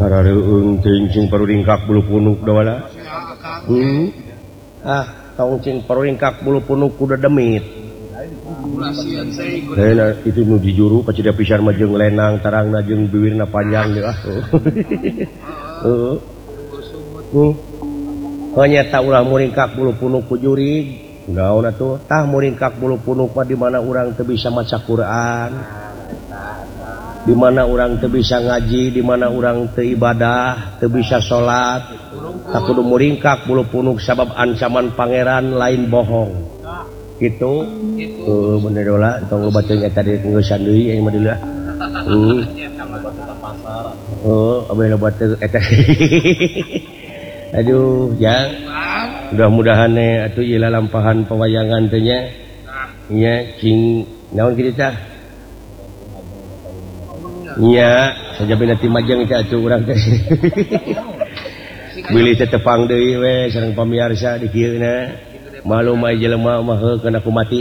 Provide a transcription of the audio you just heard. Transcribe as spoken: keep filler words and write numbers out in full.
Hareueung teuing cing paruringkak bulu punuk da wala. Hmm. Ah, taung cing paruringkak bulu punuk kuda demit. Hena itu nu di juru pacida pisan mah jeung lenang tarangna jeung bibirna panjang deui ah. Heeh. Hmm. Hanya ta ulah muringkak bulu punuk ku jurig. Naon atuh? Tah muringkak bulu punuk mah di mana urang teu bisa maca Quran. Di mana orang teu bisa ngaji, di mana orang teu ibadah, teu bisa salat, tak kudu muringkak bulu punuk sabab ancaman pangeran lain bohong. Gitu. Heeh, bener lah, tong baca nya tadi ngeusan deui aya mah dieu. Heeh. Oh, abeh loba teu eta. Aduh, ya. Mudah-mudahan atuh ieu lalampahan pawayangan teh nya. Nya cing naon kitu tah? Nya sajabe nanti majang teh atuh urang teh. Bilih teh tepang deui we sareng pamirsa di kieu na. Malum aya jelema mah heuh kana ku mati.